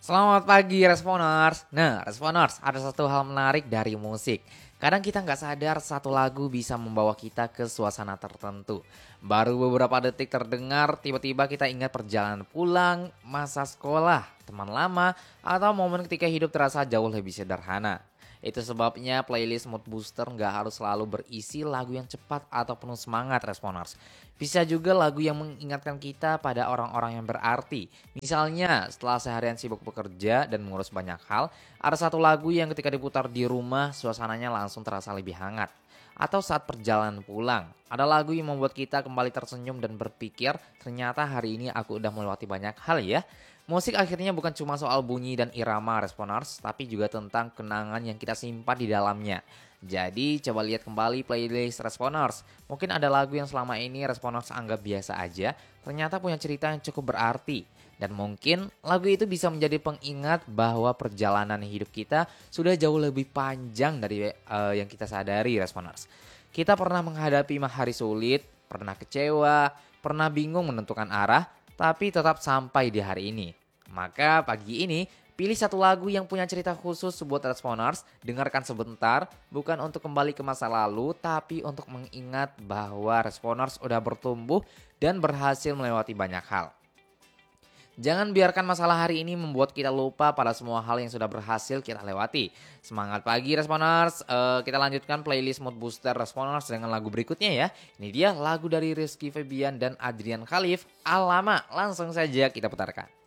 Selamat pagi Responers. Nah Responers, ada satu hal menarik dari musik. Kadang kita nggak sadar satu lagu bisa membawa kita ke suasana tertentu. Baru beberapa detik terdengar, tiba-tiba kita ingat perjalanan pulang, masa sekolah, teman lama, atau momen ketika hidup terasa jauh lebih sederhana. Itu sebabnya playlist Mood Booster nggak harus selalu berisi lagu yang cepat atau penuh semangat Responers. Bisa juga lagu yang mengingatkan kita pada orang-orang yang berarti. Misalnya setelah seharian sibuk bekerja dan mengurus banyak hal, ada satu lagu yang ketika diputar di rumah suasananya langsung terasa lebih hangat. Atau saat perjalanan pulang, ada lagu yang membuat kita kembali tersenyum dan berpikir ternyata hari ini aku udah melewati banyak hal ya. Musik akhirnya bukan cuma soal bunyi dan irama Responers, tapi juga tentang kenangan yang kita simpan di dalamnya. Jadi coba lihat kembali playlist Responers. Mungkin ada lagu yang selama ini Responers anggap biasa aja, ternyata punya cerita yang cukup berarti. Dan mungkin lagu itu bisa menjadi pengingat bahwa perjalanan hidup kita sudah jauh lebih panjang dari yang kita sadari Responers. Kita pernah menghadapi hari sulit, pernah kecewa, pernah bingung menentukan arah, tapi tetap sampai di hari ini. Maka pagi ini, pilih satu lagu yang punya cerita khusus buat Responers, dengarkan sebentar, bukan untuk kembali ke masa lalu, tapi untuk mengingat bahwa Responers udah bertumbuh dan berhasil melewati banyak hal. Jangan biarkan masalah hari ini membuat kita lupa pada semua hal yang sudah berhasil kita lewati. Semangat pagi Responers. Kita lanjutkan playlist Mood Booster Responers dengan lagu berikutnya ya. Ini dia lagu dari Rizky Febian dan Adrian Khalif, Alama. Langsung saja kita putarkan.